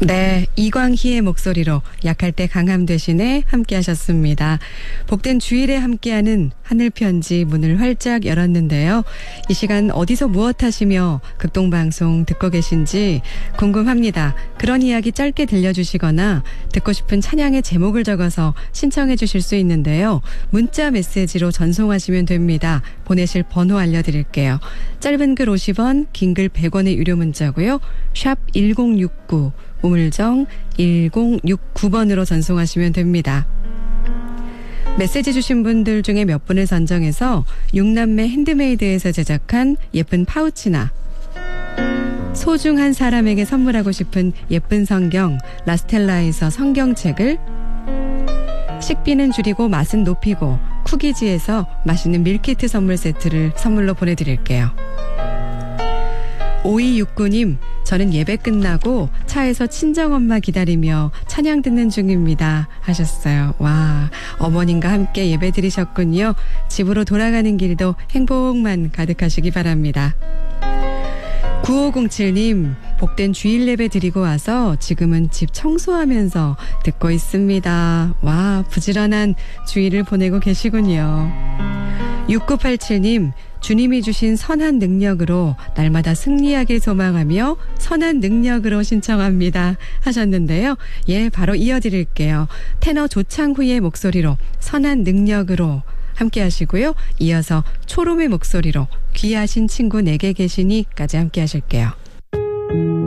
네, 이광희의 목소리로 약할 때 강함 대신에 함께 하셨습니다. 복된 주일에 함께하는 하늘편지 문을 활짝 열었는데요. 이 시간 어디서 무엇 하시며 극동방송 듣고 계신지 궁금합니다. 그런 이야기 짧게 들려주시거나 듣고 싶은 찬양의 제목을 적어서 신청해 주실 수 있는데요. 문자 메시지로 전송하시면 됩니다. 보내실 번호 알려드릴게요. 짧은 글 50원, 긴 글 100원의 유료 문자고요. 샵 1069 우물정 1069번으로 전송하시면 됩니다. 메시지 주신 분들 중에 몇 분을 선정해서 6남매 핸드메이드에서 제작한 예쁜 파우치나 소중한 사람에게 선물하고 싶은 예쁜 성경 라스텔라에서 성경책을, 식비는 줄이고 맛은 높이고 쿠키즈에서 맛있는 밀키트 선물 세트를 선물로 보내드릴게요. 5269님, 저는 예배 끝나고 차에서 친정엄마 기다리며 찬양 듣는 중입니다 하셨어요. 와, 어머님과 함께 예배 드리셨군요. 집으로 돌아가는 길도 행복만 가득하시기 바랍니다. 9507님, 복된 주일 예배 드리고 와서 지금은 집 청소하면서 듣고 있습니다. 와, 부지런한 주일을 보내고 계시군요. 6987님, 주님이 주신 선한 능력으로 날마다 승리하길 소망하며 선한 능력으로 신청합니다 하셨는데요. 예, 바로 이어드릴게요. 테너 조창후의 목소리로 선한 능력으로 함께 하시고요. 이어서 초롬의 목소리로 귀하신 친구 내게 계시니까지 함께 하실게요.